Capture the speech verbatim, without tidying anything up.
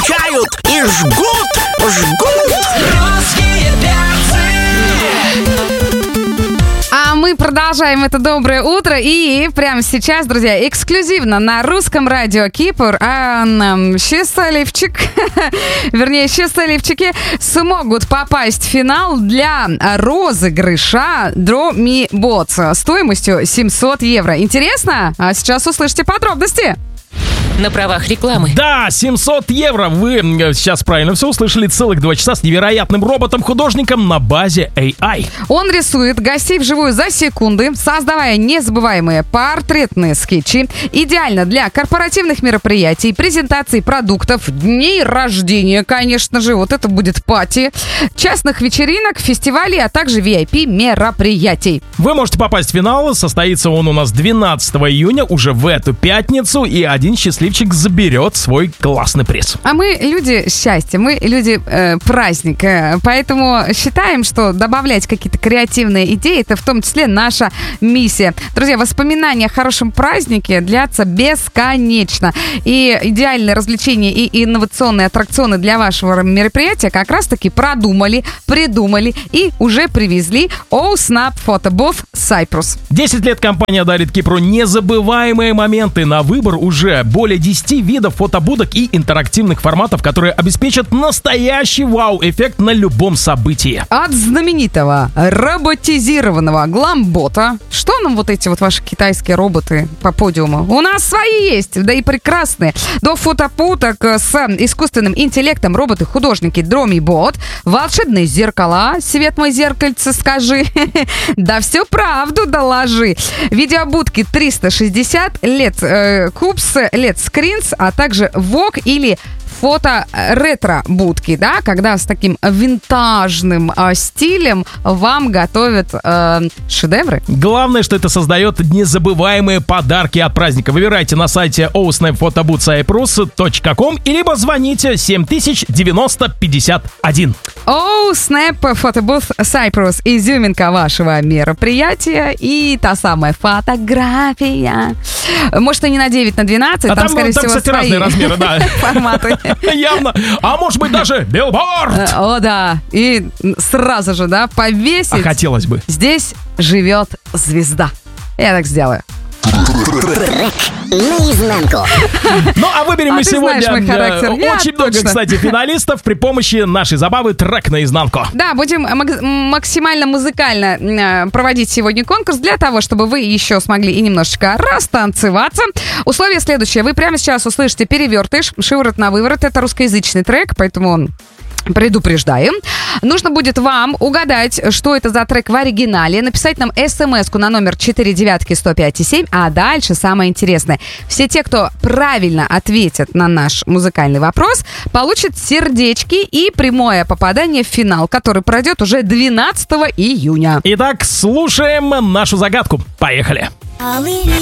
скучают и жгут, жгут. Русские перцы. А мы продолжаем это доброе утро. И прямо сейчас, друзья, эксклюзивно на русском радио Кипр а, нам счастливчик, вернее, счастливчики смогут попасть в финал для розыгрыша Дромибот стоимостью семьсот евро. Интересно? А сейчас услышите подробности. На правах рекламы. Да, семьсот евро. Вы сейчас правильно все услышали. Целых два часа с невероятным роботом-художником на базе эй ай. Он рисует гостей вживую за секунды, создавая незабываемые портретные скетчи. Идеально для корпоративных мероприятий, презентаций продуктов, дней рождения, конечно же. Вот это будет пати. Частных вечеринок, фестивалей, а также ви ай пи мероприятий. Вы можете попасть в финал. Состоится он у нас двенадцатого июня, уже в эту пятницу. И один счастливчик заберет свой классный приз. А мы люди счастья, мы люди э, праздника, поэтому считаем, что добавлять какие-то креативные идеи, это в том числе наша миссия. Друзья, воспоминания о хорошем празднике длятся бесконечно. И идеальные развлечения и инновационные аттракционы для вашего мероприятия как раз-таки продумали, придумали и уже привезли Oh Snap Photo Booth Cyprus. десять лет компания дарит Кипру незабываемые моменты. На выбор уже более десяти видов фотобудок и интерактивных форматов, которые обеспечат настоящий вау-эффект на любом событии. От знаменитого роботизированного гламбота. Что нам вот эти вот ваши китайские роботы по подиуму? У нас свои есть, да и прекрасные. До фотопуток с искусственным интеллектом роботы-художники Дромибот, волшебные зеркала, свет мой зеркальце скажи, да всю правду доложи. Видеобудки триста шестьдесят, лед Кубс, лед Скринс, а также Вог или фото-ретро-будки, да, когда с таким винтажным э, стилем вам готовят э, шедевры. Главное, что это создает незабываемые подарки от праздника. Выбирайте на сайте oh snap photo booth cyprus точка ком и либо звоните семь тысяч девяносто пятьдесят один. Oh Snap Photo Booth Cyprus. Изюминка вашего мероприятия и та самая фотография. Может, и не на девять на двенадцать, а там, там, скорее там, всего, кстати, свои разные размеры, да. форматы. Явно. А может быть, даже билборд. О, да. И сразу же, да, повесить. А хотелось бы. Здесь живет звезда. Я так сделаю. Наизнанку. Ну, а выберем А мы ты сегодня знаешь мой характер. Я очень много, точно. кстати, финалистов при помощи нашей забавы «Трек наизнанку». Да, будем мак- максимально музыкально э, проводить сегодня конкурс для того, чтобы вы еще смогли и немножечко растанцеваться. Условие следующее. Вы прямо сейчас услышите «Перевертыш», «Шиворот на выворот». Это русскоязычный трек, поэтому он... Предупреждаем. Нужно будет вам угадать, что это за трек в оригинале, написать нам смс-ку на номер четыре девятки сто пять семь, а дальше самое интересное. Все те, кто правильно ответят на наш музыкальный вопрос, получат сердечки и прямое попадание в финал, который пройдет уже двенадцатого июня. Итак, слушаем нашу загадку. Поехали.